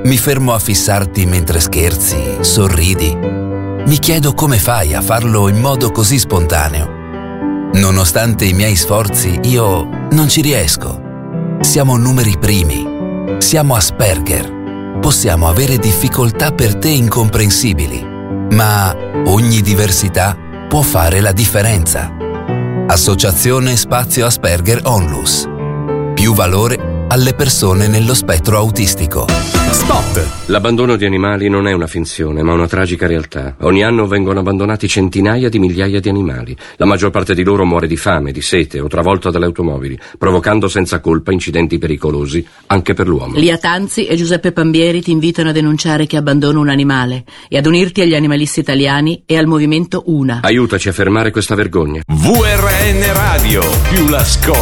Mi fermo a fissarti mentre scherzi, sorridi. Mi chiedo come fai a farlo in modo così spontaneo. Nonostante i miei sforzi, io non ci riesco. Siamo numeri primi. Siamo Asperger. Possiamo avere difficoltà per te incomprensibili, ma ogni diversità può fare la differenza. Associazione Spazio Asperger Onlus. Più valore alle persone nello spettro autistico. Spot! L'abbandono di animali non è una finzione, ma una tragica realtà. Ogni anno vengono abbandonati centinaia di migliaia di animali. La maggior parte di loro muore di fame, di sete o travolta dalle automobili, provocando senza colpa incidenti pericolosi anche per l'uomo. Lia Tanzi e Giuseppe Pambieri ti invitano a denunciare chi abbandona un animale e ad unirti agli animalisti italiani e al movimento Una. Aiutaci a fermare questa vergogna. VRN Radio, più la scopa.